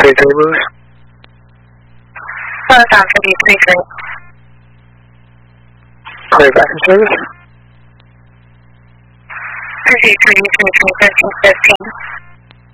33 Louis. Close on 33. Clear back in service. 33, 13, 15.